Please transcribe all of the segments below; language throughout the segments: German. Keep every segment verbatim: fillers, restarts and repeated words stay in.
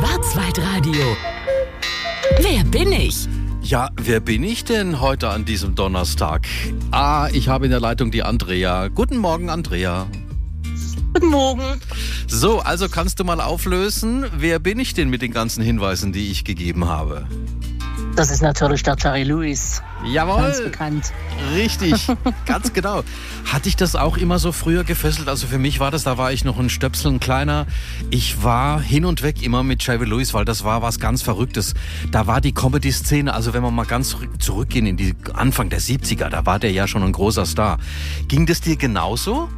Schwarzwaldradio. Wer bin ich? Ja, wer bin ich denn heute an diesem Donnerstag? Ah, ich habe in der Leitung die Andrea. Guten Morgen, Andrea. Guten Morgen. So, also kannst du mal auflösen, wer bin ich denn mit den ganzen Hinweisen, die ich gegeben habe? Das ist natürlich der Jerry Lewis. Jawohl. Ganz bekannt. Richtig, ganz genau. Hatte ich das auch immer so früher gefesselt? Also für mich war das, da war ich noch ein Stöpsel, ein kleiner. Ich war hin und weg immer mit Jerry Lewis, weil das war was ganz Verrücktes. Da war die Comedy-Szene, also wenn wir mal ganz zurückgehen in die Anfang der siebziger, da war der ja schon ein großer Star. Ging das dir genauso?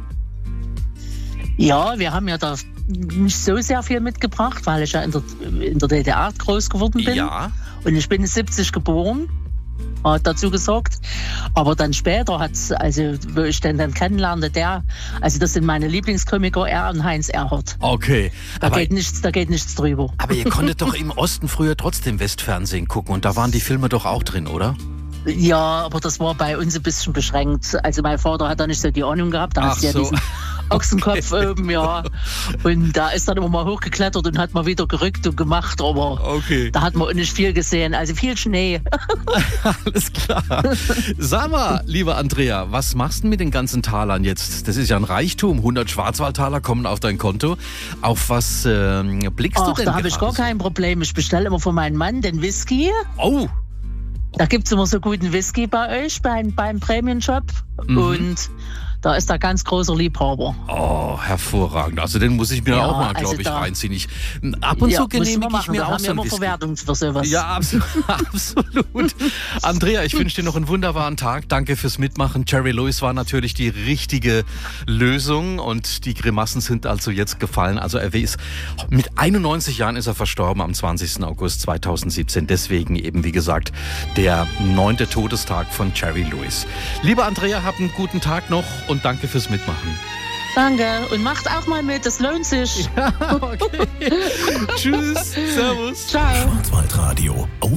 Ja, wir haben ja da nicht so sehr viel mitgebracht, weil ich ja in der, in der D D R groß geworden bin. Ja. Und ich bin siebzig geboren, hat dazu gesagt. Aber dann später hat es, also wo ich den dann kennenlernte, der, also das sind meine Lieblingskomiker, er und Heinz Erhardt. Okay. Da aber, geht nichts, da geht nichts drüber. Aber ihr konntet doch im Osten früher trotzdem Westfernsehen gucken und da waren die Filme doch auch drin, oder? Ja, aber das war bei uns ein bisschen beschränkt. Also mein Vater hat da nicht so die Ahnung gehabt. Da Ach hast du ja so. diesen Ochsenkopf okay. oben, ja. Und da ist dann immer mal hochgeklettert und hat mal wieder gerückt und gemacht. Aber okay. Da hat man nicht viel gesehen. Also viel Schnee. Alles klar. Sag mal, liebe Andrea, was machst du mit den ganzen Talern jetzt? Das ist ja ein Reichtum. hundert Schwarzwaldtaler kommen auf dein Konto. Auf was äh, blickst Ach, du denn da habe ich gar so? kein Problem. Ich bestelle immer von meinem Mann den Whisky. Oh. Da gibt es immer so guten Whisky bei euch, beim, beim Premium-Shop. Mhm. Und da ist er ganz großer Liebhaber. Oh, hervorragend. Also den muss ich mir ja, auch mal, glaube also ich, reinziehen. Ich, ab und ja, zu genehmige ich mir da auch haben so ein immer Whisky. Verwertung für sowas. Ja, absolut. absolut. Andrea, ich wünsche dir noch einen wunderbaren Tag. Danke fürs Mitmachen. Jerry Lewis war natürlich die richtige Lösung und die Grimassen sind also jetzt gefallen. Also er ist, mit einundneunzig Jahren ist er verstorben am zwanzigsten August zweitausendsiebzehn. Deswegen eben, wie gesagt, der neunte Todestag von Jerry Lewis. Liebe Andrea, hab einen guten Tag noch und danke fürs Mitmachen. Danke und macht auch mal mit, das lohnt sich. Ja, okay. Tschüss, servus. Ciao. Schwarzwaldradio.